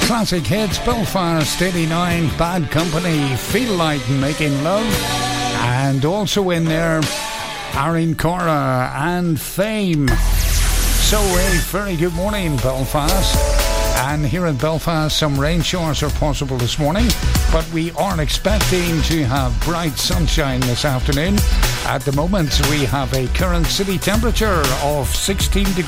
classic hits, Belfast 89, Bad Company, Feel Like Making Love, and also in there, Aaron Cora and Fame. So a very good morning, Belfast. And here in Belfast, some rain showers are possible this morning, but we are expecting to have bright sunshine this afternoon. At the moment, we have a current city temperature of 16 degrees.